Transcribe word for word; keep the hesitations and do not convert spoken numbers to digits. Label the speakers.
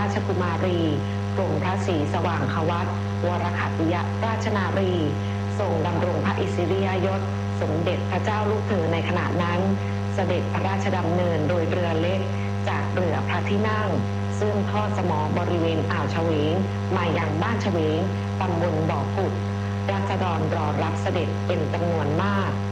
Speaker 1: ราชกุมารีกรมพระศรีสว่างควัตวรขัตติยราชนารีทรงดำรงพระอิสริยยศสมเด็จพระเจ้าลูกเธอในขณะนั้นเสด็จพระราชดำเนินโดยเรือเล็กจากเรือพระที่นั่งซึ่งทอดสมอบริเวณอ่าวเฉวงมายังบ้านเฉวงตำบลบ่อกุดราษฎรรอรับเสด็จเป็นจำนวนมาก